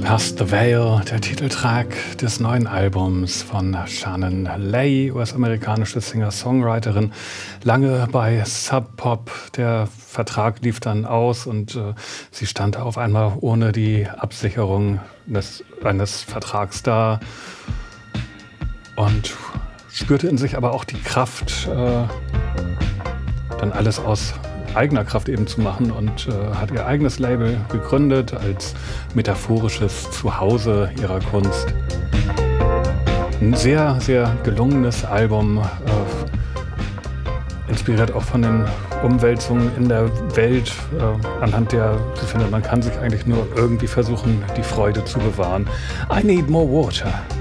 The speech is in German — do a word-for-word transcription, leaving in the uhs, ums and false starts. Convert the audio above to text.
Past the Veil, der Titeltrack des neuen Albums von Shannon Lay, U S-amerikanische Singer-Songwriterin, lange bei Sub Pop. Der Vertrag lief dann aus und äh, sie stand auf einmal ohne die Absicherung des, eines Vertrags da und spürte in sich aber auch die Kraft, äh, dann alles aus eigener Kraft eben zu machen und äh, hat ihr eigenes Label gegründet als metaphorisches Zuhause ihrer Kunst. Ein sehr, sehr gelungenes Album, äh, inspiriert auch von den Umwälzungen in der Welt, äh, anhand der sie findet, man kann sich eigentlich nur irgendwie versuchen, die Freude zu bewahren. I need more water.